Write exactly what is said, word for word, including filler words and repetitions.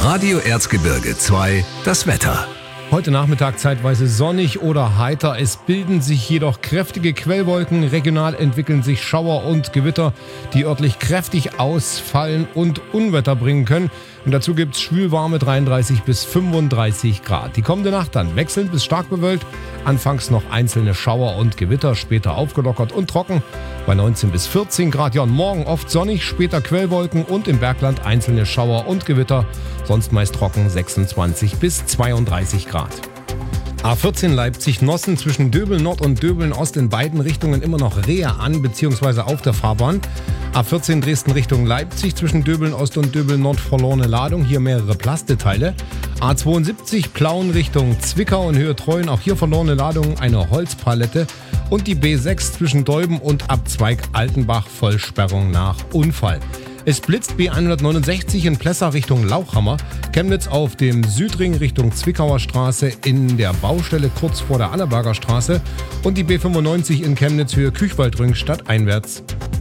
Radio Erzgebirge zwei, das Wetter. Heute Nachmittag zeitweise sonnig oder heiter. Es bilden sich jedoch kräftige Quellwolken. Regional entwickeln sich Schauer und Gewitter, die örtlich kräftig ausfallen und Unwetter bringen können. Und dazu gibt es schwülwarme dreiunddreißig bis fünfunddreißig Grad. Die kommende Nacht dann wechselnd bis stark bewölkt. Anfangs noch einzelne Schauer und Gewitter, später aufgelockert und trocken bei neunzehn bis vierzehn Grad. Ja, und morgen oft sonnig, später Quellwolken und im Bergland einzelne Schauer und Gewitter. Sonst meist trocken, sechsundzwanzig bis zweiunddreißig Grad. A vierzehn Leipzig-Nossen zwischen Döbeln Nord und Döbeln Ost in beiden Richtungen immer noch Rehe an bzw. auf der Fahrbahn. A vierzehn Dresden Richtung Leipzig zwischen Döbeln Ost und Döbeln Nord verlorene Ladung, hier mehrere Plasteteile. A zweiundsiebzig Plauen Richtung Zwickau in Höhe Treuen, auch hier verlorene Ladung, eine Holzpalette. Und die B sechs zwischen Dolben und Abzweig Altenbach, Vollsperrung nach Unfall. Es blitzt B hundertneunundsechzig in Plessa Richtung Lauchhammer, Chemnitz auf dem Südring Richtung Zwickauer Straße in der Baustelle kurz vor der Annaberger Straße und die B fünfundneunzig in Chemnitz Höhe Küchwaldring stadteinwärts.